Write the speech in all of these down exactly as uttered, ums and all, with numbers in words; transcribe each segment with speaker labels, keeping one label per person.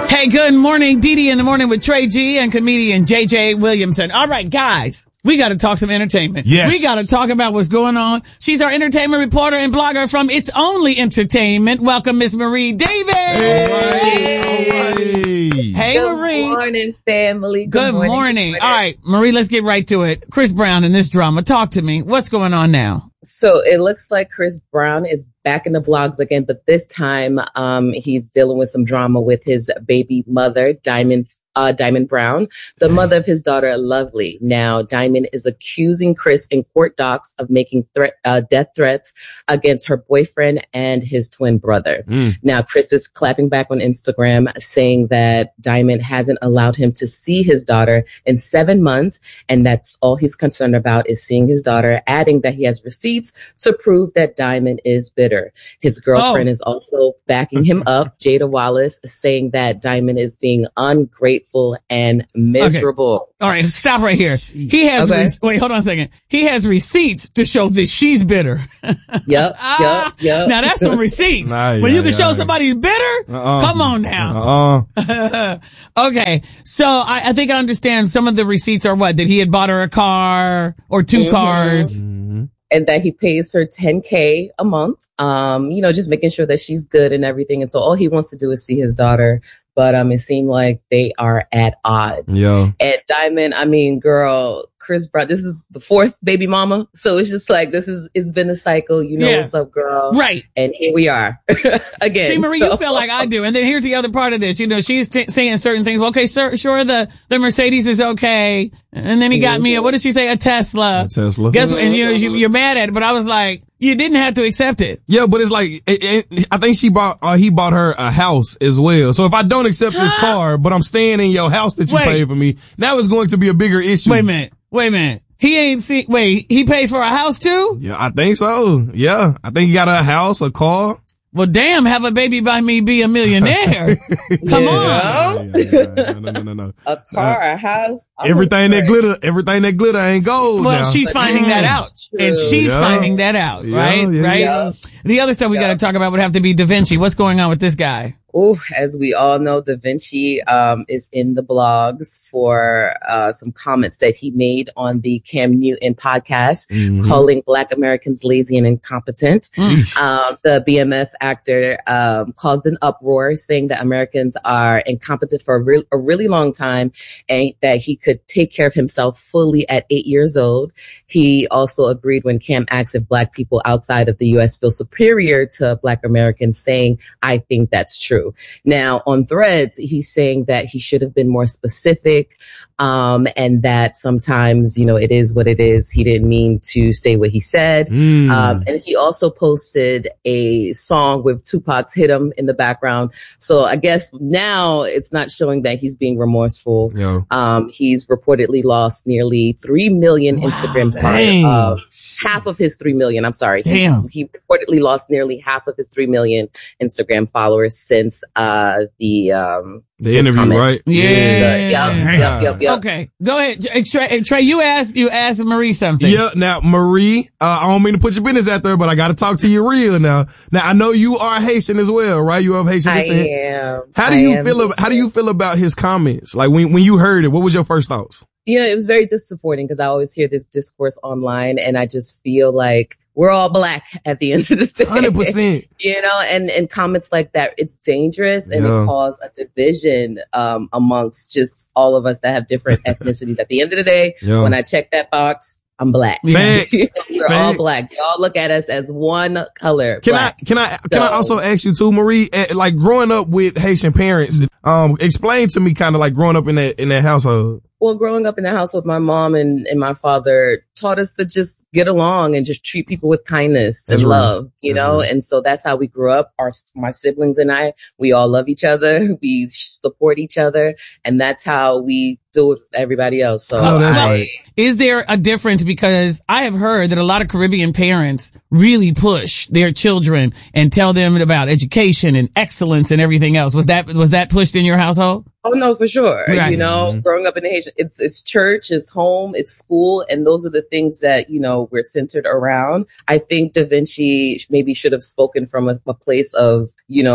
Speaker 1: Hey, good morning. Dee Dee in the morning with Trey G and comedian J J Williamson. All right, guys, we got to talk some entertainment.
Speaker 2: Yes.
Speaker 1: We got to talk about what's going on. She's our entertainment reporter and blogger from It's Only Entertainment. Welcome, Miss Marie Davis.
Speaker 2: Hey,
Speaker 1: hey. hey
Speaker 3: Good
Speaker 1: Marie.
Speaker 3: Good morning, family. Good,
Speaker 1: Good morning. morning. Good morning. All right, Marie, let's get right to it. Chris Brown in this drama. Talk to me. What's going on now?
Speaker 3: So it looks like Chris Brown is back in the blogs again, but this time, um, he's dealing with some drama with his baby mother, Diamond, uh, Diamond Brown, the mother of his daughter, Lovely. Now, Diamond is accusing Chris in court docs of making threat, uh, death threats against her boyfriend and his twin brother. Mm. Now, Chris is clapping back on Instagram saying that Diamond hasn't allowed him to see his daughter in seven months. And that's all he's concerned about is seeing his daughter, adding that he has receipts to prove that Diamond is bitter. His girlfriend oh. is also backing him up, Jada Wallace, saying that Diamond is being ungrateful and miserable.
Speaker 1: Okay. All right, stop right here. He has, okay. re- wait, hold on a second. He has receipts to show that she's bitter.
Speaker 3: Yep,
Speaker 1: ah,
Speaker 3: yep, yep.
Speaker 1: Now that's some receipts.
Speaker 2: Nah,
Speaker 1: when
Speaker 2: yeah,
Speaker 1: you can
Speaker 2: yeah,
Speaker 1: show
Speaker 2: yeah.
Speaker 1: somebody he's bitter, uh-uh. come on now.
Speaker 2: Uh-uh.
Speaker 1: Okay, so I, I think I understand some of the receipts are what? That he had bought her a car or two
Speaker 3: mm-hmm.
Speaker 1: cars.
Speaker 3: Mm-hmm. And that he pays her ten K a month. Um, you know, just making sure that she's good and everything. And so all he wants to do is see his daughter. But, um, it seemed like they are at odds.
Speaker 2: Yeah.
Speaker 3: And Diamond, I mean, girl, Chris Brown, this is the fourth baby mama. So it's just like, this is, it's been a cycle. You know yeah. what's up, girl.
Speaker 1: Right.
Speaker 3: And here we are again.
Speaker 1: See, Marie,
Speaker 3: so.
Speaker 1: you feel like I do. And then here's the other part of this. You know, she's t- saying certain things. Well, okay, sir, sure, the, the Mercedes is okay. And then he got mm-hmm. me a, what did she say? A Tesla.
Speaker 2: A Tesla.
Speaker 1: Guess what? And you know, you, you're mad at it, but I was like, you didn't have to accept it.
Speaker 2: Yeah, but it's like, it, it, I think she bought, uh, he bought her a house as well. So if I don't accept this car, but I'm staying in your house that you
Speaker 1: Wait.
Speaker 2: paid for me, now it's going to be a bigger issue.
Speaker 1: Wait a minute. Wait a minute. He ain't see, wait, he pays for a house too?
Speaker 2: Yeah, I think so. Yeah. I think he got a house, a car.
Speaker 1: Well, damn, have a baby by me be a millionaire. Come
Speaker 3: yeah.
Speaker 1: on.
Speaker 2: Yeah, yeah, yeah. No, no, no, no, no.
Speaker 3: A car, uh, a house. I'm
Speaker 2: everything that glitter, everything that glitter ain't gold.
Speaker 1: Well,
Speaker 2: now.
Speaker 1: she's finding
Speaker 3: mm,
Speaker 1: that out.
Speaker 3: true.
Speaker 1: And she's
Speaker 2: yeah.
Speaker 1: finding that out, right?
Speaker 2: Yeah, yeah,
Speaker 1: right?
Speaker 3: Yeah.
Speaker 1: The other stuff we
Speaker 3: yeah.
Speaker 1: got to talk about would have to be Da Vinci. What's going on with this guy?
Speaker 3: Oh, as we all know, Da Vinci, um, is in the blogs for, uh, some comments that he made on the Cam Newton podcast, mm-hmm. calling Black Americans lazy and incompetent. Mm. Um, the B M F actor, um, caused an uproar saying that Americans are incompetent for a, re- a really long time and that he could take care of himself fully at eight years old. He also agreed when Cam asked if Black people outside of the U S feel superior to Black Americans, saying, I think that's true. Now, on Threads, he's saying that he should have been more specific, um, and that sometimes, you know, it is what it is. He didn't mean to say what he said. Mm. Um, and he also posted a song with Tupac's Hit 'Em in the background. So I guess now it's not showing that he's being remorseful.
Speaker 2: Yeah.
Speaker 3: Um, he's reportedly lost nearly three million wow, Instagram followers. Uh, half of his three million. I'm sorry.
Speaker 1: Damn.
Speaker 3: He, he reportedly lost nearly half of his three million Instagram followers since, uh, the, um,
Speaker 2: the interview,
Speaker 3: comments.
Speaker 2: right?
Speaker 1: Yeah.
Speaker 3: The, yep, yep, yep, yep.
Speaker 1: Okay. Go ahead. Trey, Trey, you asked, you asked Marie something.
Speaker 2: Yeah. Now, Marie, uh, I don't mean to put your business out there, but I got to talk to you real now. Now, I know you are Haitian as well, right? You are Haitian
Speaker 3: I
Speaker 2: descent.
Speaker 3: am.
Speaker 2: How do
Speaker 3: I
Speaker 2: you
Speaker 3: am.
Speaker 2: feel about, how do you feel about his comments? Like when, when you heard it, what was your first thoughts?
Speaker 3: Yeah, it was very disappointing because I always hear this discourse online and I just feel like we're all Black at the end of the day.
Speaker 2: one hundred percent.
Speaker 3: You know, and, and comments like that, it's dangerous and
Speaker 2: yeah.
Speaker 3: it causes a division, um, amongst just all of us that have different ethnicities. At the end of the day, yeah. when I check that box, I'm Black.
Speaker 2: Facts.
Speaker 3: We're
Speaker 2: Facts.
Speaker 3: all Black. They all look at us as one color.
Speaker 2: Can
Speaker 3: Black.
Speaker 2: I, can I, can
Speaker 3: so,
Speaker 2: I also ask you too, Marie, like growing up with Haitian parents, um, explain to me kind of like growing up in that, in that household.
Speaker 3: Well, growing up in the house with my mom and, and my father taught us to just get along and just treat people with kindness and
Speaker 2: that's
Speaker 3: love,
Speaker 2: right.
Speaker 3: you
Speaker 2: that's
Speaker 3: know?
Speaker 2: right.
Speaker 3: And so that's how we grew up. Our, my siblings and I, we all love each other. We support each other. And that's how we do it with everybody else. So
Speaker 2: oh, that's
Speaker 3: I,
Speaker 2: right.
Speaker 1: Is there a difference? Because I have heard that a lot of Caribbean parents really push their children and tell them about education and excellence and everything else. Was that, was that pushed in your household?
Speaker 3: Oh no, for sure.
Speaker 1: Right.
Speaker 3: You know, mm-hmm. growing up in the Haitian, it's, it's church, it's home, it's school. And those are the things that, you know, we're centered around. I think Da Vinci maybe should have spoken from a, a place of, you know, his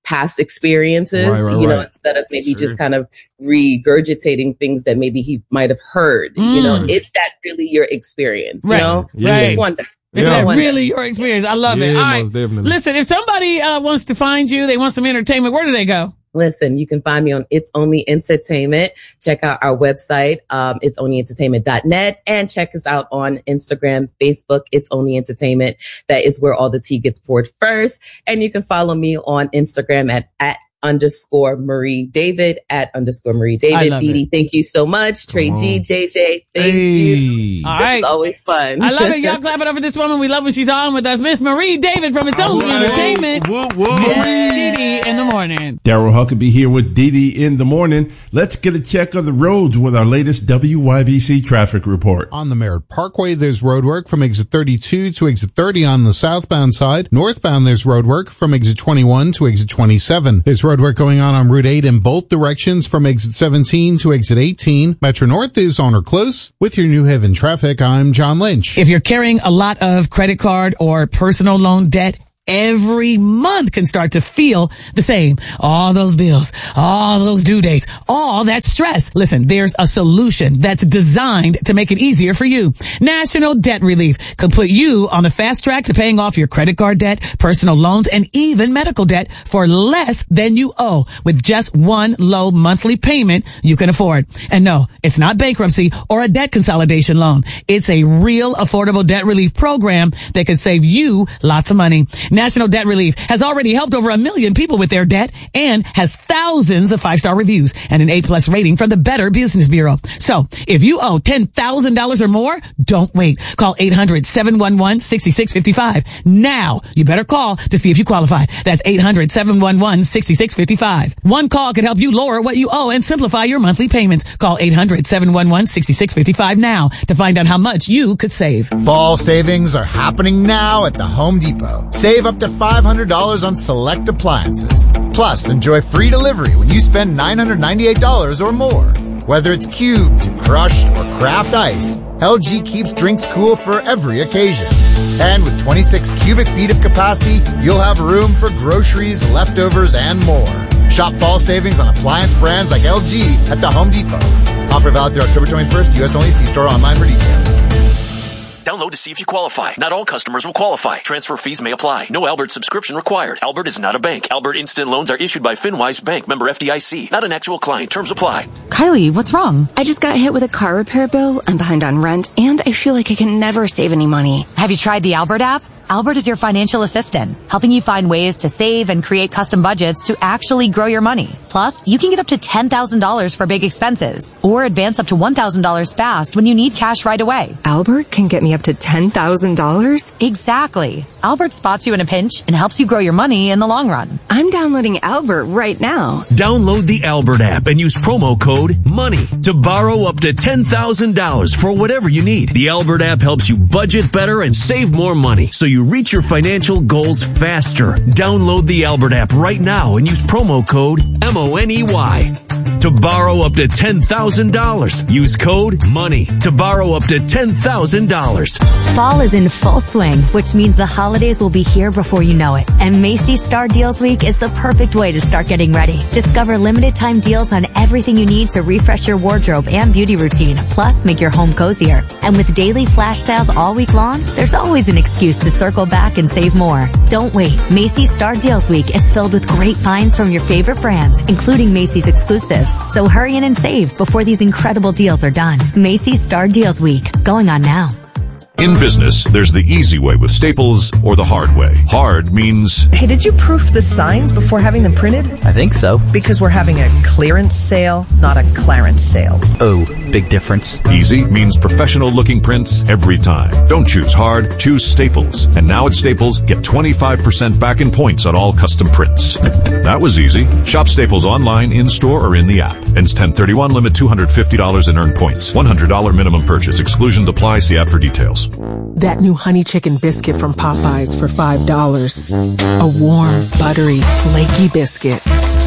Speaker 3: past experiences,
Speaker 2: right, right,
Speaker 3: you know,
Speaker 2: right.
Speaker 3: instead of maybe
Speaker 2: sure.
Speaker 3: just kind of regurgitating things that maybe he might have heard. Mm. You know, is that really your experience?
Speaker 1: Right.
Speaker 3: You know,
Speaker 1: yeah.
Speaker 3: I just wonder.
Speaker 1: Is
Speaker 2: yeah.
Speaker 1: that really your experience? I love
Speaker 2: yeah,
Speaker 1: it. All right.
Speaker 2: definitely.
Speaker 1: Listen, if somebody uh, wants to find you, they want some entertainment, where do they go?
Speaker 3: Listen, you can find me on It's Only Entertainment. Check out our website, um, it's only entertainment dot net, and check us out on Instagram, Facebook, It's Only Entertainment. That is where all the tea gets poured first. And you can follow me on Instagram at, at underscore Marie David, at underscore Marie David. Dee, thank you so much. Trey G, J J, thank
Speaker 2: hey.
Speaker 3: you.
Speaker 1: All right.
Speaker 3: It's always fun.
Speaker 1: I love it. Y'all clap it up for this woman. We love when she's on with us. Miss Marie David from It's Only
Speaker 2: right.
Speaker 1: Entertainment.
Speaker 2: Whoa, whoa.
Speaker 1: Dee Dee in the morning.
Speaker 4: Daryl Huckabee here with Dee Dee in the morning. Let's get a check on the roads with our latest W Y B C traffic report.
Speaker 5: On the Merritt Parkway, there's road work from exit thirty-two to exit thirty on the southbound side. Northbound, there's road work from exit twenty-one to exit twenty-seven. There's road work going on on Route eight in both directions from exit seventeen to exit eighteen. Metro North is on or close. With your New Haven traffic, I'm John Lynch.
Speaker 1: If you're carrying a lot of credit card or personal loan debt, every month can start to feel the same. All those bills, all those due dates, all that stress. Listen, there's a solution that's designed to make it easier for you. National Debt Relief can put you on the fast track to paying off your credit card debt, personal loans, and even medical debt for less than you owe with just one low monthly payment you can afford. And no, it's not bankruptcy or a debt consolidation loan. It's a real affordable debt relief program that can save you lots of money. National Debt Relief has already helped over a million people with their debt and has thousands of five-star reviews and an A-plus rating from the Better Business Bureau. So if you owe ten thousand dollars or more, don't wait. Call eight hundred, seven one one, six six five five. Now, you better call to see if you qualify. That's eight hundred, seven one one, six six five five. One call can help you lower what you owe and simplify your monthly payments. Call eight hundred, seven one one, six six five five now to find out how much you could save.
Speaker 6: Fall savings are happening now at the Home Depot. Save up to five hundred dollars on select appliances. Plus, enjoy free delivery when you spend nine hundred ninety-eight dollars or more. Whether it's cubed, crushed, or craft ice, L G keeps drinks cool for every occasion. And with twenty-six cubic feet of capacity, you'll have room for groceries, leftovers, and more. Shop fall savings on appliance brands like L G at the Home Depot. Offer valid through October twenty-first, U S only. See store online for details.
Speaker 7: Download to see if you qualify. Not all customers will qualify. Transfer fees may apply. No Albert subscription required. Albert is not a bank. Albert Instant Loans are issued by FinWise Bank, member F D I C. Not an actual client. Terms apply.
Speaker 8: Kylie, what's wrong? I just got hit with a car repair bill. I'm behind on rent, and I feel like I can never save any money.
Speaker 9: Have you tried the Albert app? Albert is your financial assistant, helping you find ways to save and create custom budgets to actually grow your money. Plus, you can get up to ten thousand dollars for big expenses, or advance up to one thousand dollars fast when you need cash right away.
Speaker 8: Albert can get me up to ten thousand dollars?
Speaker 9: Exactly. Albert spots you in a pinch and helps you grow your money in the long run.
Speaker 8: I'm downloading Albert right now.
Speaker 7: Download the Albert app and use promo code MONEY to borrow up to ten thousand dollars for whatever you need. The Albert app helps you budget better and save more money, so you reach your financial goals faster. Download the Albert app right now and use promo code M O N E Y to borrow up to ten thousand dollars. Use code MONEY to borrow up to ten thousand dollars.
Speaker 10: Fall is in full swing, which means the holidays will be here before you know it. And Macy's Star Deals Week is the perfect way to start getting ready. Discover limited time deals on everything you need to refresh your wardrobe and beauty routine, plus make your home cozier. And with daily flash sales all week long, there's always an excuse to circle back and save more. Don't wait. Macy's Star Deals Week is filled with great finds from your favorite brands, including Macy's exclusives. So hurry in and save before these incredible deals are done. Macy's Star Deals Week, going on now.
Speaker 11: In business, there's the easy way with Staples or the hard way. Hard means...
Speaker 12: Hey, did you proof the signs before having them printed?
Speaker 13: I think so.
Speaker 12: Because we're having a clearance sale, not a clarence sale.
Speaker 13: Oh, big difference.
Speaker 11: Easy means professional-looking prints every time. Don't choose hard, choose Staples. And now at Staples, get twenty-five percent back in points on all custom prints. That was easy. Shop Staples online, in-store, or in the app. Ends ten thirty-one, limit two hundred fifty dollars in earned points. one hundred dollars minimum purchase. Exclusion apply. See app for details.
Speaker 14: That new honey chicken biscuit from Popeyes for five dollars. A warm, buttery, flaky biscuit.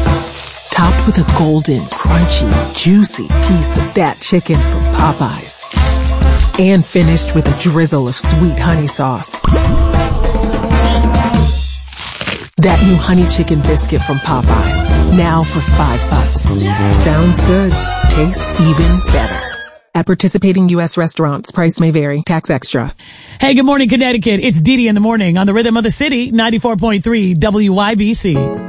Speaker 14: Topped with a golden, crunchy, juicy piece of that chicken from Popeyes. And finished with a drizzle of sweet honey sauce. That new honey chicken biscuit from Popeyes. Now for five bucks. Sounds good. Tastes even better. At participating U S restaurants, price may vary. Tax extra.
Speaker 1: Hey, good morning, Connecticut. It's Didi in the morning on the Rhythm of the City, ninety-four point three W Y B C.